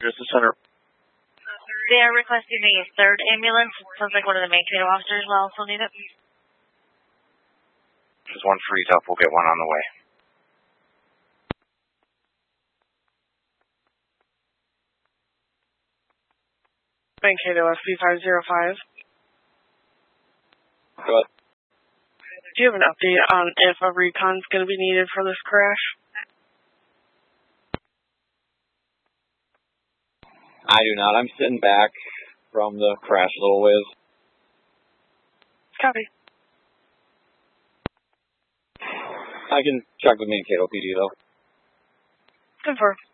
Here's the center. They are requesting a third ambulance. Sounds like one of the Mankato officers will also need it. There's one freeze up. We'll get one on the way. Mankato SP505. Go ahead. Do you have an update on if a recon is going to be needed for this crash? I do not. I'm sitting back from the crash a little ways. Copy. I can check with Mankato PD though. Confirm.